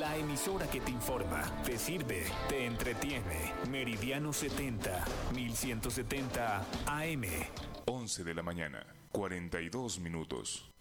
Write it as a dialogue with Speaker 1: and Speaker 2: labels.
Speaker 1: La emisora que te informa, te sirve, te entretiene. Meridiano 70, 1170 AM.
Speaker 2: 11 de la mañana, 42 minutos.